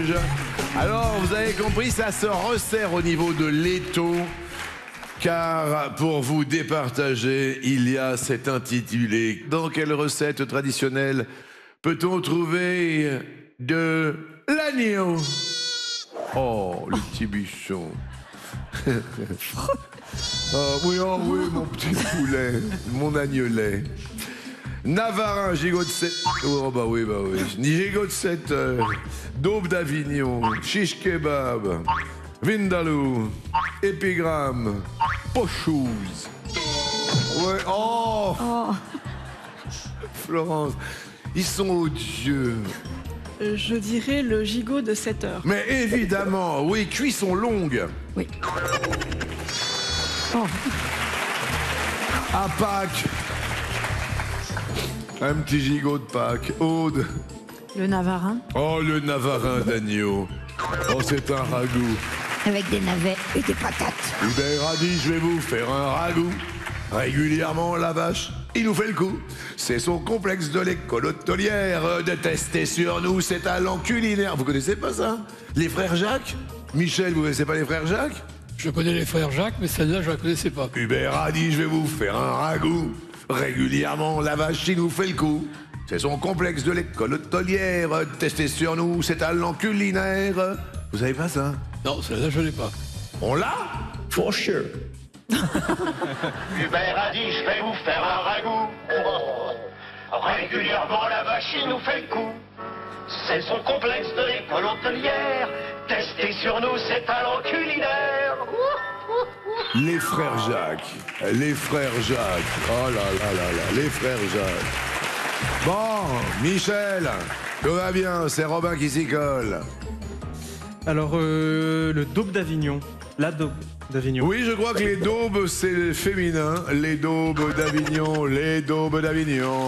rouge. Alors, vous avez compris, ça se resserre au niveau de l'étau. Car pour vous départager, il y a cet intitulé. Dans quelle recette traditionnelle peut-on trouver de l'agneau? Oh, le petit bichon. Oh oui, mon petit poulet, mon agnelet. Navarin, gigot de 7... Oh bah oui. Gigot de 7 heures. Daube d'Avignon, chiche kebab, vindaloo, épigramme, pochouse. Ouais, oh. Florence, ils sont odieux. Je dirais le gigot de 7 heures. Mais évidemment, oui, cuisson longue. Oui. Oh. À Pâques. Un petit gigot de Pâques. Aude. Le navarin. Oh, le navarin d'agneau. Oh, c'est un ragoût. Avec des navets et des patates. Ben, radis, je vais vous faire un ragoût. Régulièrement, la vache, il nous fait le coup. C'est son complexe de l'école hôtelière de tester sur nous ses talents culinaires. Vous connaissez pas ça? Les frères Jacques? Michel, vous connaissez pas les frères Jacques? Je connais les frères Jacques, mais celle-là, je la connaissais pas. Hubert a dit, je vais vous faire un ragoût. Régulièrement, la vache, il nous fait le coup. C'est son complexe de l'école hôtelière de tester sur nous ses talents culinaires. Vous savez pas ça? Non, celle-là, je l'ai pas. On l'a? For sure. Hubert a dit, je vais vous faire un ragoût. Régulièrement, la vache, il nous fait le coup. C'est son complexe de l'école hôtelière. Tester sur nous ses talents culinaires. Les frères Jacques. Les frères Jacques. Oh là, les frères Jacques. Bon, Michel, tout va bien, c'est Robin qui s'y colle. Alors, le daube d'Avignon. La daube d'Avignon. Oui, je crois que les daubes, c'est féminin. Les daubes d'Avignon, les daubes d'Avignon.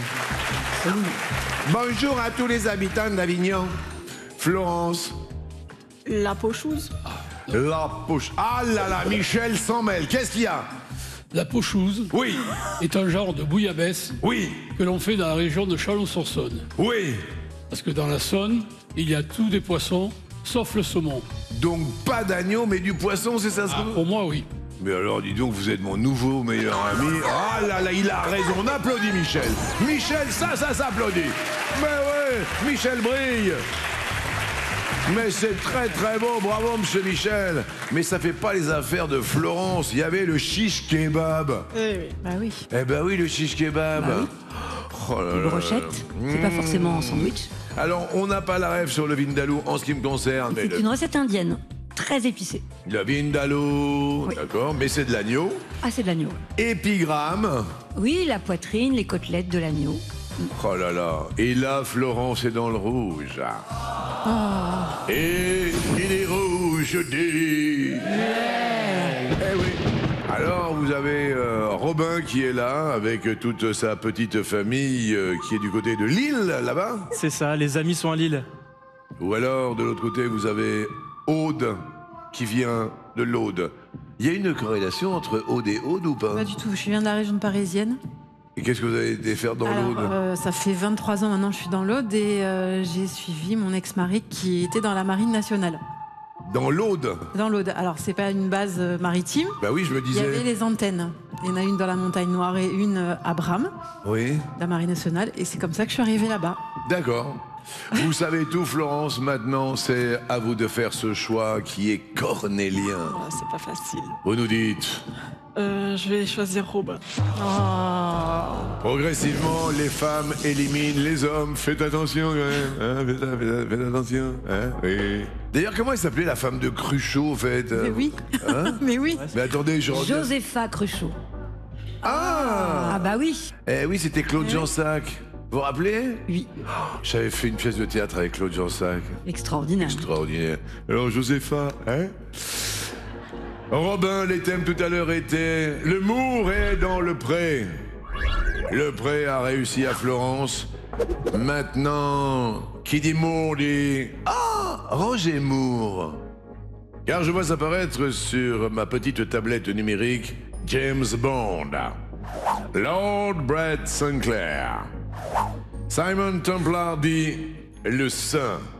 Bonjour à tous les habitants d'Avignon. Florence. La pochouse. La poche. Ah là là, Michel s'en mêle. Qu'est-ce qu'il y a? La pochouse Oui. est un genre de bouillabaisse Oui. que l'on fait dans la région de Chalon-sur-Saône. Oui. Parce que dans la Saône, il y a tous des poissons, sauf le saumon. Donc pas d'agneau, mais du poisson, c'est ça? Pour moi, oui. Mais alors, dis donc, vous êtes mon nouveau meilleur ami. Ah là là, il a raison. On applaudit Michel. Michel, ça s'applaudit. Mais ouais, Michel brille. Mais c'est très très beau, bravo monsieur Michel. Mais ça fait pas les affaires de Florence. Il y avait le shish kebab. Oui. Bah oui. Eh ben oui, le shish kebab. Bah oui. Oh là Une là brochette, là. c'est pas forcément en sandwich. Alors, on n'a pas la rêve sur le vindaloo en ce qui me concerne. Mais C'est une recette indienne, très épicée. le vindaloo, Oui. d'accord, mais c'est de l'agneau. Ah, c'est de l'agneau. Épigramme. Oui, la poitrine, les côtelettes de l'agneau. Oh là là. Et là, Florence est dans le rouge. Et il est rouge dit. Eh oui. Alors, vous avez Robin qui est là, avec toute sa petite famille qui est du côté de Lille, là-bas. C'est ça, les amis sont à Lille. Ou alors, de l'autre côté, vous avez Aude qui vient de l'Aude. Il y a une corrélation entre Aude et Aude ou pas? Pas du tout, je viens de la région parisienne. Et qu'est-ce que vous avez été faire dans l'Aude? Ça fait 23 ans maintenant que je suis dans l'Aude et j'ai suivi mon ex-mari qui était dans la Marine nationale. Dans l'Aude? Dans l'Aude. Alors, c'est pas une base maritime. Bah oui, je me Il y avait disais. les antennes. Il y en a une dans la Montagne Noire et une à Bram, Oui, la Marine nationale. Et c'est comme ça que je suis arrivée là-bas. d'accord. Vous savez tout, Florence. Maintenant, c'est à vous de faire ce choix qui est cornélien. Oh, c'est pas facile. Vous nous dites. Je vais choisir Robin. Progressivement, les femmes éliminent les hommes. Faites attention quand même. Hein, faites attention. Hein, oui. D'ailleurs, comment elle s'appelait la femme de Cruchot, en fait? Mais oui. Hein? Mais oui. Mais attendez, je reviens. Josépha Cruchot. Ah, Ah bah oui. Eh oui, c'était Claude Jansac. Vous vous rappelez? Oui, J'avais fait une pièce de théâtre avec Claude Jansac. extraordinaire. Extraordinaire. Alors, Josépha, hein? Robin, les thèmes tout à l'heure étaient le Mour est dans le pré. Le pré a réussi à Florence. Maintenant, qui dit Moore dit Roger Moore. Car je vois apparaître sur ma petite tablette numérique James Bond, Lord Brett Sinclair, Simon Templar dit le Saint.